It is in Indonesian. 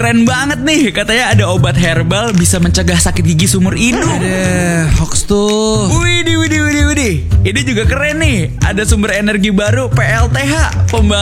Keren banget nih, katanya ada obat herbal bisa mencegah sakit gigi seumur hidup. Hoax tuh. Widih. Ini juga keren nih. Ada sumber energi baru PLTH,